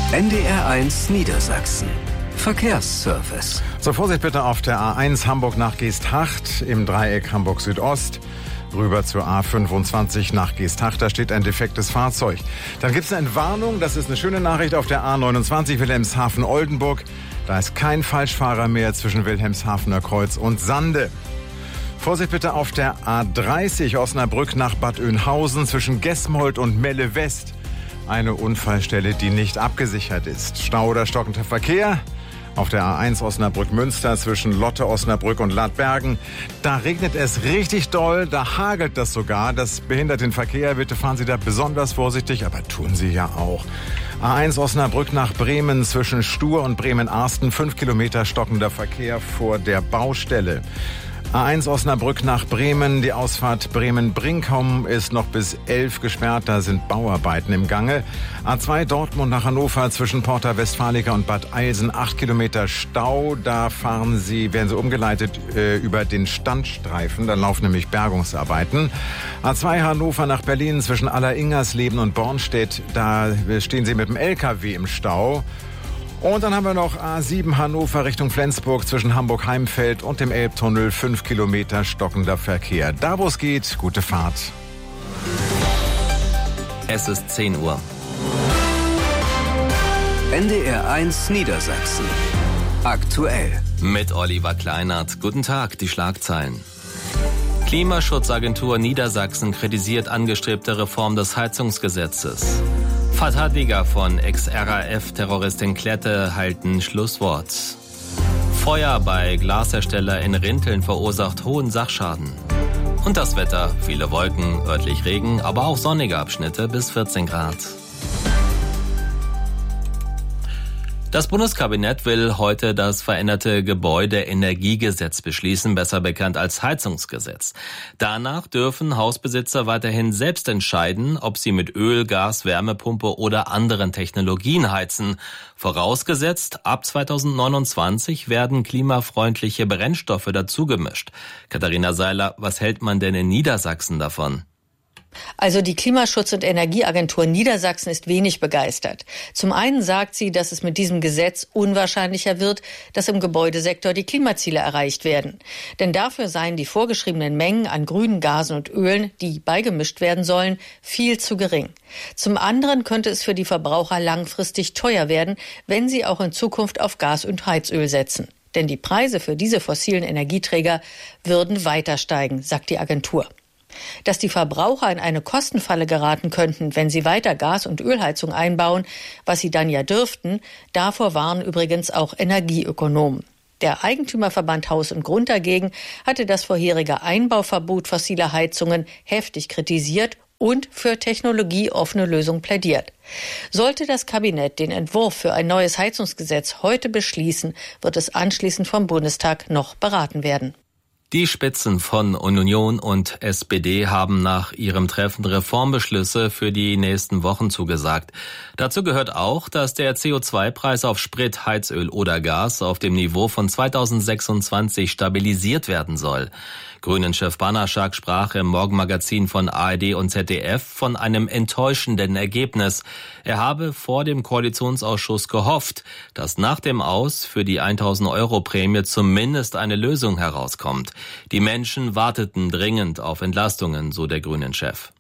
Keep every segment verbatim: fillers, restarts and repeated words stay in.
N D R eins Niedersachsen. Verkehrsservice. So, Vorsicht bitte auf der A eins Hamburg nach Geesthacht im Dreieck Hamburg Südost. Rüber zur A fünfundzwanzig nach Geesthacht, da steht ein defektes Fahrzeug. Dann gibt es eine Entwarnung, das ist eine schöne Nachricht auf der A neunundzwanzig Wilhelmshaven-Oldenburg. Da ist kein Falschfahrer mehr zwischen Wilhelmshavener Kreuz und Sande. Vorsicht bitte auf der A dreißig Osnabrück nach Bad Oeynhausen zwischen Gesmold und Melle West. Eine Unfallstelle, die nicht abgesichert ist. Stau oder stockender Verkehr. Auf der A eins Osnabrück-Münster zwischen Lotte, Osnabrück und Ladbergen. Da regnet es richtig doll, da hagelt das sogar. Das behindert den Verkehr. Bitte fahren Sie da besonders vorsichtig, aber tun Sie ja auch. A eins Osnabrück nach Bremen zwischen Stur und Bremen-Arsten. Fünf Kilometer stockender Verkehr vor der Baustelle. A eins Osnabrück nach Bremen, die Ausfahrt Bremen-Brinkum ist noch bis elf gesperrt, da sind Bauarbeiten im Gange. A zwei Dortmund nach Hannover zwischen Porta Westfalica und Bad Eilsen, acht Kilometer Stau, da fahren Sie, werden Sie umgeleitet äh, über den Standstreifen, da laufen nämlich Bergungsarbeiten. A zwei Hannover nach Berlin zwischen Alleringers-Leben und Bornstedt, da stehen Sie mit dem L K W im Stau. Und dann haben wir noch A sieben Hannover Richtung Flensburg zwischen Hamburg-Heimfeld und dem Elbtunnel. Fünf Kilometer stockender Verkehr. Da, wo es geht, gute Fahrt. Es ist zehn Uhr. N D R eins Niedersachsen. Aktuell. Mit Oliver Kleinert. Guten Tag, die Schlagzeilen. Klimaschutzagentur Niedersachsen kritisiert angestrebte Reform des Heizungsgesetzes. Verteidiger von Ex-R A F-Terroristin Klette halten Schlusswort. Feuer bei Glashersteller in Rinteln verursacht hohen Sachschaden. Und das Wetter, viele Wolken, örtlich Regen, aber auch sonnige Abschnitte bis vierzehn Grad. Das Bundeskabinett will heute das veränderte Gebäudeenergiegesetz beschließen, besser bekannt als Heizungsgesetz. Danach dürfen Hausbesitzer weiterhin selbst entscheiden, ob sie mit Öl, Gas, Wärmepumpe oder anderen Technologien heizen. Vorausgesetzt, ab zweitausendneunundzwanzig werden klimafreundliche Brennstoffe dazugemischt. Katharina Seiler, was hält man denn in Niedersachsen davon? Also die Klimaschutz- und Energieagentur Niedersachsen ist wenig begeistert. Zum einen sagt sie, dass es mit diesem Gesetz unwahrscheinlicher wird, dass im Gebäudesektor die Klimaziele erreicht werden. Denn dafür seien die vorgeschriebenen Mengen an grünen Gasen und Ölen, die beigemischt werden sollen, viel zu gering. Zum anderen könnte es für die Verbraucher langfristig teuer werden, wenn sie auch in Zukunft auf Gas und Heizöl setzen. Denn die Preise für diese fossilen Energieträger würden weiter steigen, sagt die Agentur. Dass die Verbraucher in eine Kostenfalle geraten könnten, wenn sie weiter Gas- und Ölheizung einbauen, was sie dann ja dürften, davor warnen übrigens auch Energieökonomen. Der Eigentümerverband Haus und Grund dagegen hatte das vorherige Einbauverbot fossiler Heizungen heftig kritisiert und für technologieoffene Lösungen plädiert. Sollte das Kabinett den Entwurf für ein neues Heizungsgesetz heute beschließen, wird es anschließend vom Bundestag noch beraten werden. Die Spitzen von Union und S P D haben nach ihrem Treffen Reformbeschlüsse für die nächsten Wochen zugesagt. Dazu gehört auch, dass der C O zwei Preis auf Sprit, Heizöl oder Gas auf dem Niveau von zweitausendsechsundzwanzig stabilisiert werden soll. Grünen-Chef Banaschak sprach im Morgenmagazin von A R D und Z D F von einem enttäuschenden Ergebnis. Er habe vor dem Koalitionsausschuss gehofft, dass nach dem Aus für die tausend Euro Prämie zumindest eine Lösung herauskommt. Die Menschen warteten dringend auf Entlastungen, so der Grünen-Chef.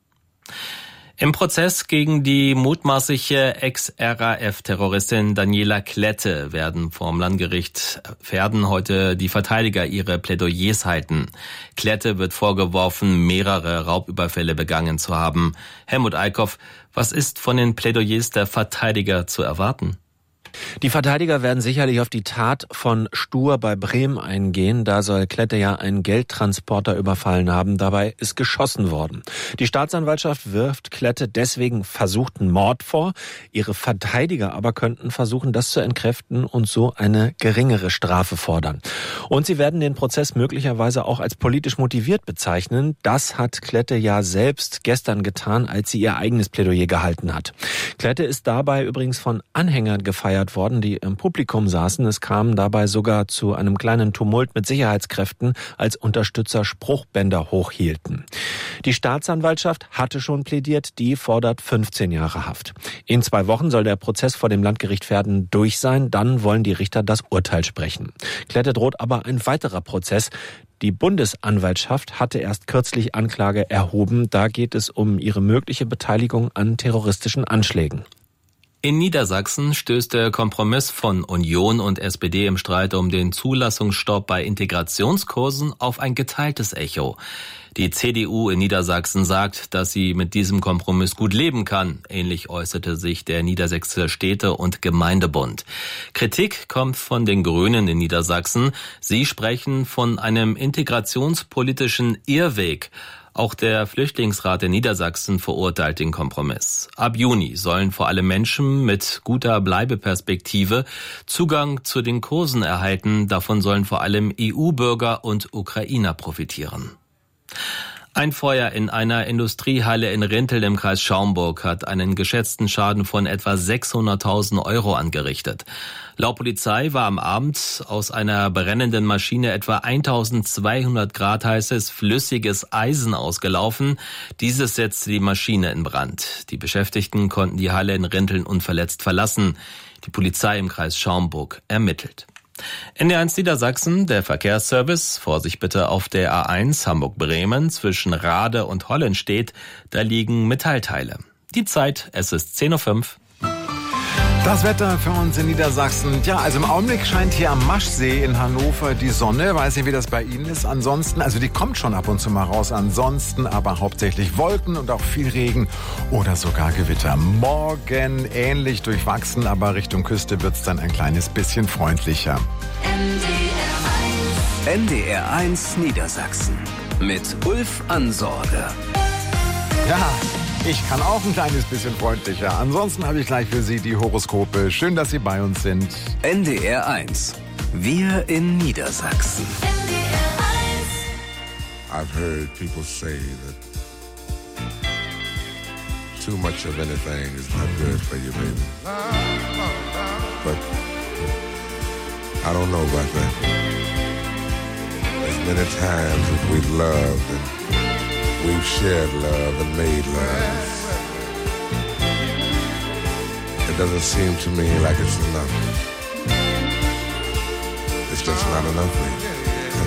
Im Prozess gegen die mutmaßliche Ex-R A F-Terroristin Daniela Klette werden vom Landgericht Verden heute die Verteidiger ihre Plädoyers halten. Klette wird vorgeworfen, mehrere Raubüberfälle begangen zu haben. Helmut Eickhoff, was ist von den Plädoyers der Verteidiger zu erwarten? Die Verteidiger werden sicherlich auf die Tat von Stur bei Bremen eingehen. Da soll Klette ja einen Geldtransporter überfallen haben. Dabei ist geschossen worden. Die Staatsanwaltschaft wirft Klette deswegen versuchten Mord vor. Ihre Verteidiger aber könnten versuchen, das zu entkräften und so eine geringere Strafe fordern. Und sie werden den Prozess möglicherweise auch als politisch motiviert bezeichnen. Das hat Klette ja selbst gestern getan, als sie ihr eigenes Plädoyer gehalten hat. Klette ist dabei übrigens von Anhängern gefeiert geplündert worden, die im Publikum saßen. Es kam dabei sogar zu einem kleinen Tumult mit Sicherheitskräften, als Unterstützer Spruchbänder hochhielten. Die Staatsanwaltschaft hatte schon plädiert, die fordert fünfzehn Jahre Haft. In zwei Wochen soll der Prozess vor dem Landgericht Verden durch sein, dann wollen die Richter das Urteil sprechen. Klette droht aber ein weiterer Prozess. Die Bundesanwaltschaft hatte erst kürzlich Anklage erhoben. Da geht es um ihre mögliche Beteiligung an terroristischen Anschlägen. In Niedersachsen stößt der Kompromiss von Union und S P D im Streit um den Zulassungsstopp bei Integrationskursen auf ein geteiltes Echo. Die C D U in Niedersachsen sagt, dass sie mit diesem Kompromiss gut leben kann. Ähnlich äußerte sich der Niedersächsische Städte- und Gemeindebund. Kritik kommt von den Grünen in Niedersachsen. Sie sprechen von einem integrationspolitischen Irrweg. Auch der Flüchtlingsrat in Niedersachsen verurteilt den Kompromiss. Ab Juni sollen vor allem Menschen mit guter Bleibeperspektive Zugang zu den Kursen erhalten. Davon sollen vor allem E U-Bürger und Ukrainer profitieren. Ein Feuer in einer Industriehalle in Rinteln im Kreis Schaumburg hat einen geschätzten Schaden von etwa sechshunderttausend Euro angerichtet. Laut Polizei war am Abend aus einer brennenden Maschine etwa eintausendzweihundert Grad heißes flüssiges Eisen ausgelaufen. Dieses setzte die Maschine in Brand. Die Beschäftigten konnten die Halle in Rinteln unverletzt verlassen. Die Polizei im Kreis Schaumburg ermittelt. N D R eins Niedersachsen, der Verkehrsservice. Vorsicht bitte auf der A eins Hamburg-Bremen zwischen Rade und Hollenstedt. Da liegen Metallteile. Die Zeit, es ist zehn Uhr fünf. Das Wetter für uns in Niedersachsen. Ja, also im Augenblick scheint hier am Maschsee in Hannover die Sonne. Weiß nicht, wie das bei Ihnen ist. Ansonsten, also die kommt schon ab und zu mal raus. Ansonsten aber hauptsächlich Wolken und auch viel Regen oder sogar Gewitter. Morgen ähnlich durchwachsen, aber Richtung Küste wird's dann ein kleines bisschen freundlicher. N D R eins Niedersachsen mit Ulf Ansorge. Ja, ich kann auch ein kleines bisschen freundlicher. Ansonsten habe ich gleich für Sie die Horoskope. Schön, dass Sie bei uns sind. N D R eins. Wir in Niedersachsen. N D R eins. I've heard people say that too much of anything is not good for you, baby. But I don't know about that. As many times as we've loved and we've shared love and made love, it doesn't seem to me like it's enough. It's just not enough for you.